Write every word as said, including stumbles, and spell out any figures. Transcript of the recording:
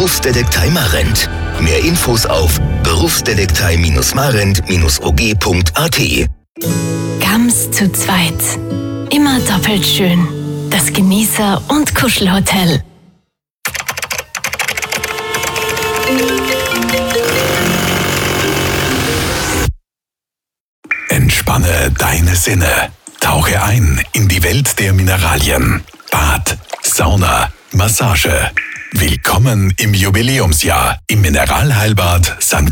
Berufsdetektei Marent. Mehr Infos auf berufsdetektei marent o g punkt a t. Gams zu zweit. Immer doppelt schön. Das Genießer- und Kuschelhotel. Entspanne deine Sinne. Tauche ein in die Welt der Mineralien. Bad, Sauna, Massage. Willkommen im Jubiläumsjahr im Mineralheilbad Sankt